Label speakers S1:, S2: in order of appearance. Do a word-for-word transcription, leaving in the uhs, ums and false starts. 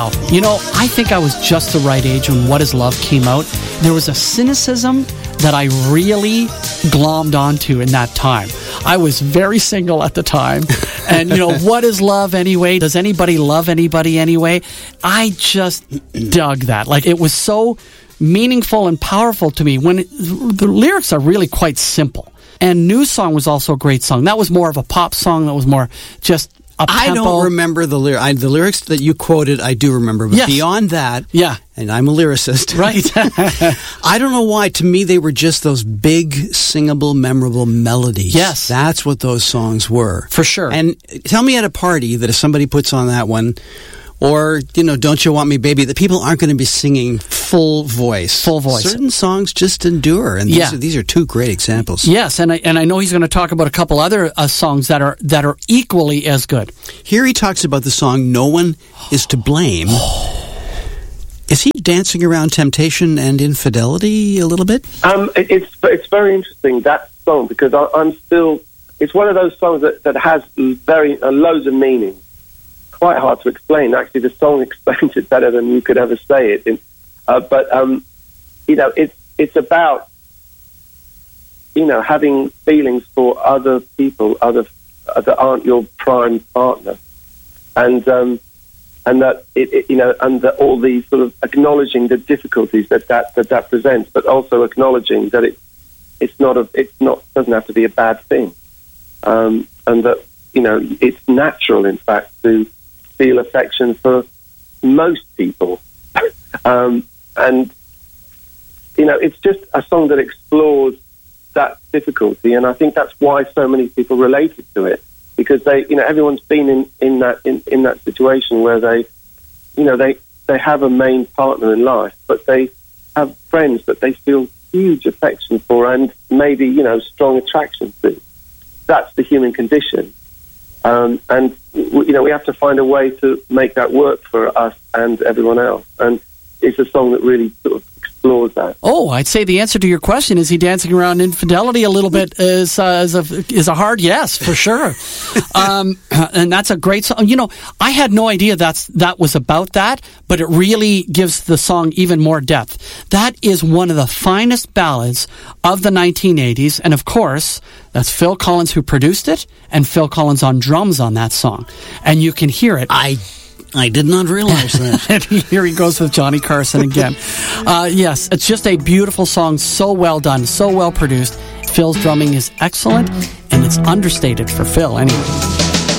S1: You know, I think I was just the right age when What Is Love came out. There was a cynicism that I really glommed onto in that time. I was very single at the time. And, you know, what is love anyway? Does anybody love anybody anyway? I just dug that. Like, it was so meaningful and powerful to me when it, the lyrics are really quite simple. And New Song was also a great song. That was more of a pop song. That was more just
S2: I don't remember the lyrics. The lyrics that you quoted, I do remember. But
S1: yes.
S2: Beyond that,
S1: yeah.
S2: and I'm a lyricist.
S1: Right.
S2: I don't know why. To me, they were just those big, singable, memorable melodies.
S1: Yes.
S2: That's what those songs were.
S1: For sure.
S2: And tell me at a party that if somebody puts on that one, or, you know, Don't You Want Me, Baby, that people aren't going to be singing full voice.
S1: Full voice.
S2: Certain songs just endure, and these,
S1: yeah.
S2: are, these are two great examples.
S1: Yes, and I, and I know he's going to talk about a couple other uh, songs that are that are equally as good.
S2: Here he talks about the song No One Is to Blame. Is he dancing around temptation and infidelity a little bit?
S3: Um, it, it's it's very interesting, that song, because I, I'm still... It's one of those songs that, that has very uh, loads of meaning. Quite hard to explain. Actually, the song explains it better than you could ever say it. In, uh, but um, you know, it's it's about you know having feelings for other people, other uh, that aren't your prime partner, and um, and that it, it you know, and that all these sort of acknowledging the difficulties that that, that that presents, but also acknowledging that it it's not a it's not doesn't have to be a bad thing, um, and that you know it's natural, in fact, to feel affection for most people. um, and, you know, it's just a song that explores that difficulty, and I think that's why so many people related to it, because they, you know, everyone's been in, in that in, in that situation where they, you know, they, they have a main partner in life, but they have friends that they feel huge affection for and maybe, you know, strong attraction to. That's the human condition. Um, and, you know, we have to find a way to make that work for us and everyone else. And it's a song that really sort of explores that.
S1: Oh, I'd say the answer to your question, is he dancing around infidelity a little bit, is, uh, is, a, is a hard yes, for sure. um, and that's a great song. You know, I had no idea that's that was about that, but it really gives the song even more depth. That is one of the finest ballads of the nineteen eighties, and of course, that's Phil Collins who produced it, and Phil Collins on drums on that song. And you can hear it.
S2: I I did not realize that.
S1: And here he goes with Johnny Carson again. uh, yes, it's just a beautiful song, so well done, so well produced. Phil's drumming is excellent, and it's understated for Phil anyway.